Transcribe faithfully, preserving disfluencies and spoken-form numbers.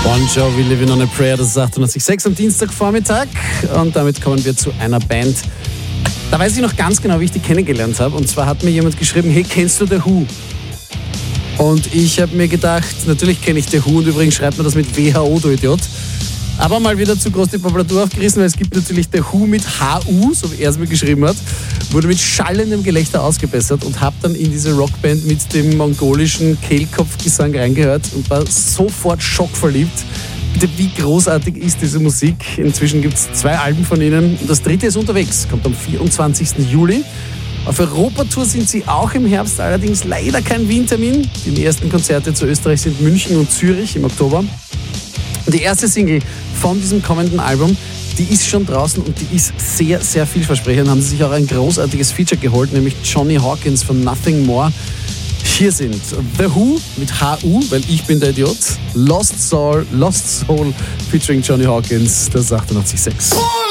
Bon Jovi, Living on a Prayer, das ist achtundachtzig Komma sechs am Dienstagvormittag. Und damit kommen wir zu einer Band. Da weiß ich noch ganz genau, wie ich die kennengelernt habe. Und zwar hat mir jemand geschrieben, hey, kennst du The Who? Und ich habe mir gedacht, natürlich kenne ich The Who und übrigens schreibt man das mit W H O, du Idiot. Aber mal wieder zu groß die Populatur aufgerissen, weil es gibt natürlich The Who mit H U, so wie er es mir geschrieben hat. Wurde mit schallendem Gelächter ausgebessert und habe dann in diese Rockband mit dem mongolischen Kehlkopfgesang reingehört und war sofort schockverliebt. Bitte, wie großartig ist diese Musik? Inzwischen gibt es zwei Alben von ihnen und das dritte ist unterwegs, kommt am vierundzwanzigsten Juli. Auf Europatour sind sie auch im Herbst, allerdings leider kein Wien-Termin. Die ersten Konzerte zu Österreich sind München und Zürich im Oktober. Und die erste Single von diesem kommenden Album, die ist schon draußen und die ist sehr, sehr vielversprechend. Haben sie sich auch ein großartiges Feature geholt, nämlich Johnny Hawkins von Nothing More. Hier sind The Who mit H U, weil ich bin der Idiot. Lost Soul, Lost Soul featuring Johnny Hawkins, das ist achtundachtzig Komma sechs.